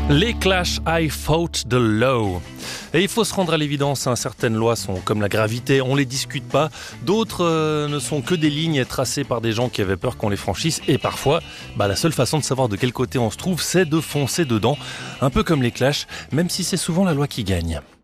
Les Clash, I Fought the Law. Et il faut se rendre à l'évidence, certaines lois sont comme la gravité, on les discute pas. D'autres ne sont que des lignes tracées par des gens qui avaient peur qu'on les franchisse. Et parfois, la seule façon de savoir de quel côté on se trouve, c'est de foncer dedans. Un peu comme les Clash, même si c'est souvent la loi qui gagne.